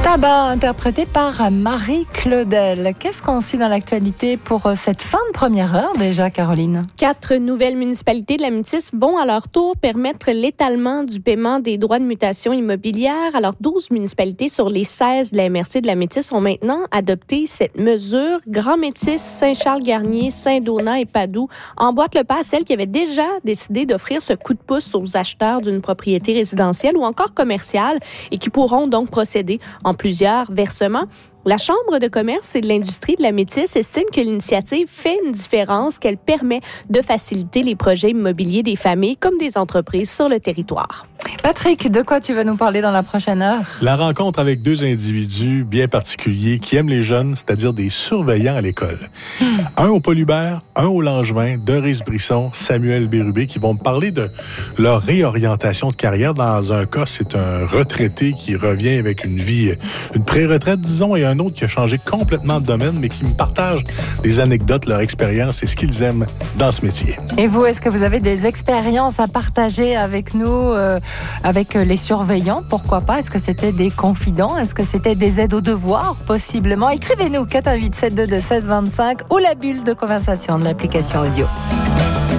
Tabac, interprété par Marie Claudel. Qu'est-ce qu'on suit dans l'actualité pour cette fin de première heure déjà, Caroline? 4 nouvelles municipalités de la Métis vont à leur tour permettre l'étalement du paiement des droits de mutation immobilière. Alors, 12 municipalités sur les 16 de la MRC de la Métis ont maintenant adopté cette mesure. Grand Métis, Saint-Charles-Garnier, Saint-Donat et Padoue emboîtent le pas à celles qui avaient déjà décidé d'offrir ce coup de pouce aux acheteurs d'une propriété résidentielle ou encore commerciale et qui pourront donc procéder en plusieurs versements. La Chambre de commerce et de l'industrie de la Métis estime que l'initiative fait une différence, qu'elle permet de faciliter les projets immobiliers des familles comme des entreprises sur le territoire. Patrick, de quoi tu vas nous parler dans la prochaine heure? La rencontre avec 2 individus bien particuliers qui aiment les jeunes, c'est-à-dire des surveillants à l'école. Un au Paul Hubert, un au Langevin, Doris Brisson, Samuel Bérubé, qui vont me parler de leur réorientation de carrière. Dans un cas, c'est un retraité qui revient avec une pré-retraite, disons, et un autre qui a changé complètement de domaine, mais qui me partage des anecdotes, leur expérience et ce qu'ils aiment dans ce métier. Et vous, est-ce que vous avez des expériences à partager avec nous, avec les surveillants? Pourquoi pas? Est-ce que c'était des confidents? Est-ce que c'était des aides aux devoirs? Possiblement. Écrivez-nous 418-722-1625 ou la bulle de conversation de l'application audio.